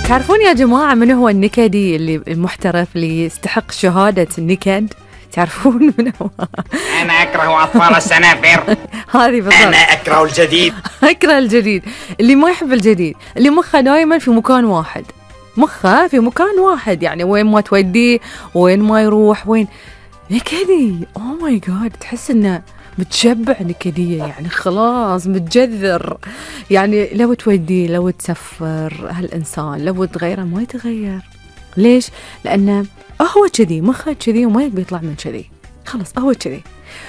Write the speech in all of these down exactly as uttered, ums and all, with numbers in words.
تعرفون يا جماعة من هو النكدي اللي المحترف اللي يستحق شهادة النكد؟ تعرفون من هو؟ أنا أكره أطفال السنافر. هذه بالضبط. أنا أكره الجديد. أكره الجديد، اللي ما يحب الجديد، اللي مخه دائما في مكان واحد، مخه في مكان واحد، يعني وين ما توديه وين ما يروح وين نكدي. أوه ماي جاد، تحس إنه متشبع نكدية، يعني خلاص متجذر، يعني لو توديه لو تسفر هالإنسان لو تغيره ما يتغير. ليش؟ لأنه هو كذي، مخه كذي وما يبي يطلع من كذي، خلاص هو كذي.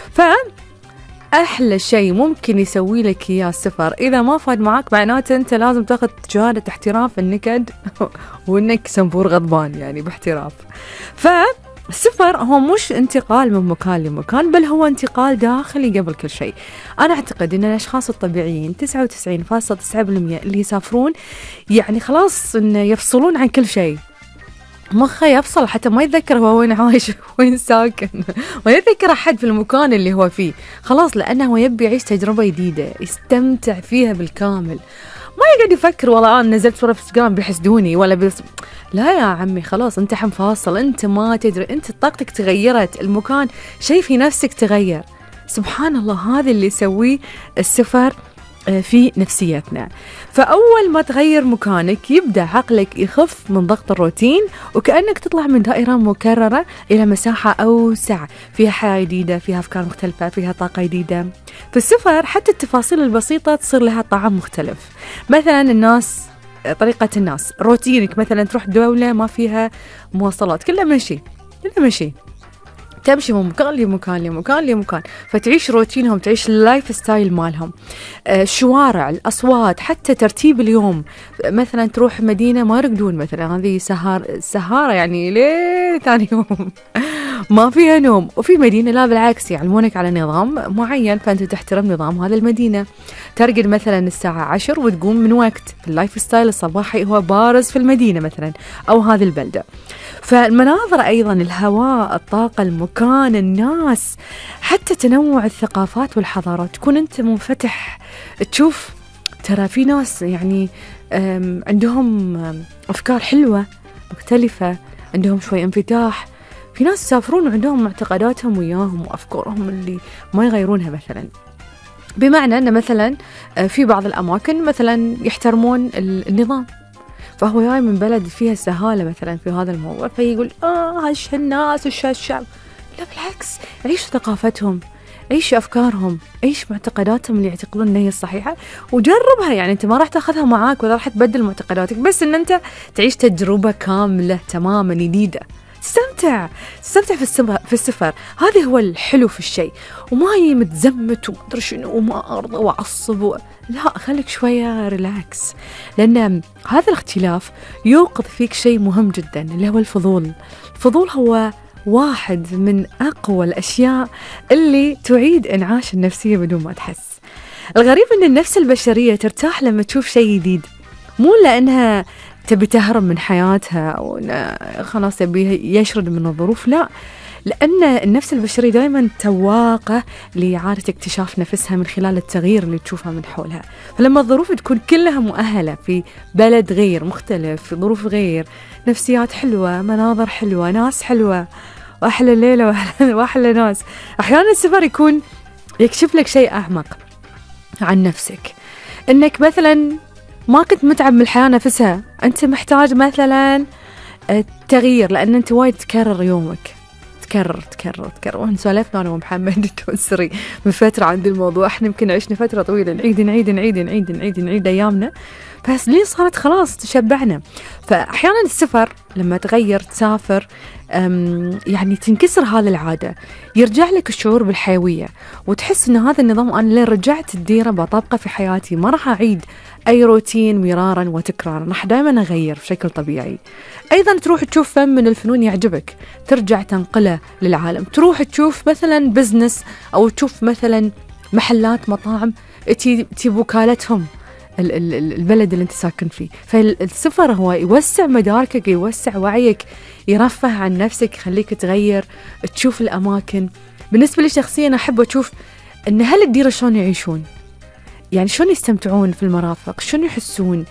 فأحلى شيء ممكن يسوي لك إياه السفر إذا ما فاد معك، معناته أنت لازم تاخذ شهادة احتراف النكد وإنك سنبور غضبان يعني باحتراف. ف السفر هو مش انتقال من مكان لمكان، بل هو انتقال داخلي قبل كل شيء. أنا أعتقد أن الأشخاص الطبيعيين تسعة وتسعين فاصلة تسعة بالمئة اللي يسافرون يعني خلاص إن يفصلون عن كل شيء، مخه يفصل حتى ما يتذكر هو وين عايش وين ساكن ما يتذكر أحد في المكان اللي هو فيه، خلاص لأنه هو يبي يعيش تجربة جديدة يستمتع فيها بالكامل. ما يقعد يفكر والله أنا نزلت صورة في انستغرام بيحسدوني ولا بس، لا يا عمي خلاص أنت حنفاصل، أنت ما تدري، أنت طاقتك تغيرت، المكان شيء في نفسك تغير. سبحان الله، هذا اللي يسويه السفر في نفسيتنا. فأول ما تغير مكانك يبدأ عقلك يخف من ضغط الروتين، وكأنك تطلع من دائرة مكررة إلى مساحة أوسع فيها حياة جديدة، فيها أفكار مختلفة، فيها طاقة جديدة. في السفر حتى التفاصيل البسيطة تصير لها طعم مختلف. مثلا الناس، طريقة الناس، روتينك مثلا تروح دولة ما فيها مواصلات، كلها مشي كلها مشي، تمشي من مكان لمكان لمكان لمكان، فتعيش روتينهم، تعيش اللايف ستايل مالهم. الشوارع، الأصوات، حتى ترتيب اليوم. مثلا تروح مدينة ما يرقدون، مثلا هذه سهار سهارة يعني ليه ثاني يوم ما فيها نوم، وفي مدينة لا بالعكس يعلمونك على نظام معين فأنت تحترم نظام هذا المدينة. ترقد مثلا الساعة عشر وتقوم من وقت، اللايف ستايل الصباحي هو بارز في المدينة مثلا أو هذه البلدة. فالمناظر أيضا، الهواء، الطاقة، المكان، الناس، حتى تنوع الثقافات والحضارات، تكون أنت منفتح تشوف ترى في ناس يعني عندهم أفكار حلوة مختلفة، عندهم شوي انفتاح. في ناس يسافرون وعندهم معتقداتهم وياهم وأفكارهم اللي ما يغيرونها، مثلا بمعنى أن مثلا في بعض الأماكن مثلا يحترمون النظام، فهو جاي من بلد فيها سهالة مثلا في هذا الموضوع، فيقول آه هش الناس وش هالشعب. لا بالعكس، عيش ثقافتهم، عيش أفكارهم، عيش معتقداتهم اللي يعتقدون أنها هي الصحيحة وجربها. يعني أنت ما راح تأخذها معاك ولا راح تبدل معتقداتك، بس أن أنت تعيش تجربة كاملة تماما جديدة، تستمتع تستمتع في السفر في السفر هذا هو الحلو في الشيء. وما هي متزمت ومدري شنو وما أرضى وعصب و... لا، خليك شوية ريلاكس، لأن هذا الاختلاف يوقظ فيك شيء مهم جدا اللي هو الفضول. الفضول هو واحد من أقوى الأشياء اللي تعيد إنعاش النفسية بدون ما تحس. الغريب أن النفس البشرية ترتاح لما تشوف شيء جديد، مو لأنها تبي تهرب من حياتها أو خلاص تبي يشرد من الظروف، لا، لأن النفس البشرية دائما تواقة لإعادة اكتشاف نفسها من خلال التغيير اللي تشوفها من حولها. فلما الظروف تكون كلها مؤهلة في بلد غير مختلف، في ظروف غير، نفسيات حلوة، مناظر حلوة، ناس حلوة، وأحلى ليلة وأحلى ناس، أحيانا السفر يكون يكشف لك شيء أعمق عن نفسك، إنك مثلا ما كنت متعب من الحياة نفسها، أنت محتاج مثلا تغيير لأن أنت وايد تكرر يومك، تكرر تكرر تكرر. وإحنا سولفنا أنا ومحمد التوسري من فترة عند الموضوع، إحنا يمكن عشنا فترة طويلة نعيد نعيد نعيد نعيد نعيد نعيد أيامنا، بس ليه صارت خلاص تشبعنا. فأحيانا السفر لما تغير تسافر يعني تنكسر هذه العادة، يرجع لك الشعور بالحيوية وتحس إن هذا النظام أنا اللي رجعت الديرة بطبقة في حياتي، ما راح أعيد أي روتين مرارا وتكرارا، راح دائما أغير بشكل طبيعي. أيضا تروح تشوف فن من الفنون يعجبك ترجع تنقله للعالم، تروح تشوف مثلا بزنس أو تشوف مثلا محلات مطاعم تي وكالتهم البلد اللي انت ساكن فيه. فالسفر هو يوسع مداركك، يوسع وعيك، يرفه عن نفسك، يخليك تغير تشوف الأماكن. بالنسبة لي شخصيا أحب أشوف أن هل الديرة شلون يعيشون، يعني شلون يستمتعون في المرافق، شلون يحسون،